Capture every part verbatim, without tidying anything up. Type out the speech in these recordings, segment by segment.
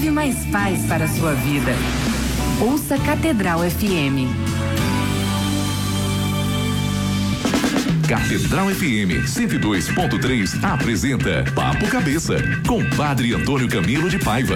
leve mais paz para a sua vida. Ouça Catedral F M. Catedral F M cento e dois ponto três apresenta Papo Cabeça com Padre Antônio Camilo de Paiva.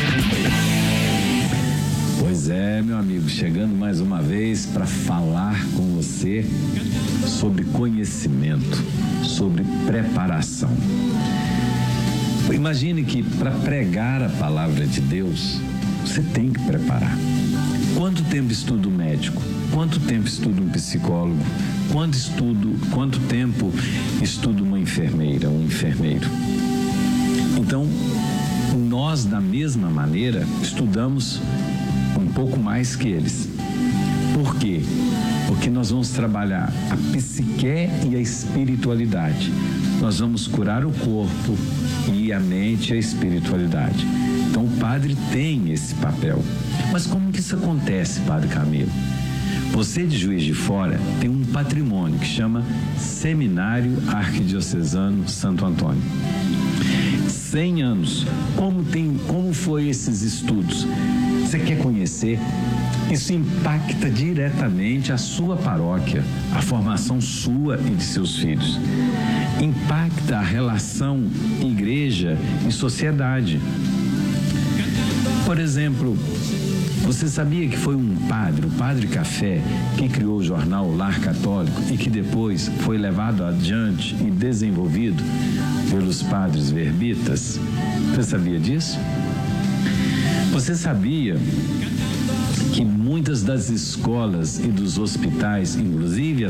Pois é, meu amigo, chegando mais uma vez para falar com você sobre conhecimento, sobre preparação. Imagine que para pregar a palavra de Deus, você tem que preparar. Quanto tempo estuda um médico? Quanto tempo estuda um psicólogo? Quanto estudo, quanto tempo estuda uma enfermeira, um enfermeiro? Então, nós, da mesma maneira, estudamos um pouco mais que eles. Por quê? Porque nós vamos trabalhar a psique e a espiritualidade. Nós vamos curar o corpo e a mente e a espiritualidade. Então, o padre tem esse papel. Mas como que isso acontece, Padre Camilo? Você de Juiz de Fora tem um patrimônio que chama Seminário Arquidiocesano Santo Antônio. cem anos. Como tem, como foi esses estudos? Você quer conhecer? Isso impacta diretamente a sua paróquia, a formação sua e de seus filhos. Impacta a relação igreja e sociedade. Por exemplo, você sabia que foi um padre, o Padre Café, que criou o jornal Lar Católico e que depois foi levado adiante e desenvolvido pelos padres verbitas? Você sabia disso? Você sabia que muitas das escolas e dos hospitais, inclusive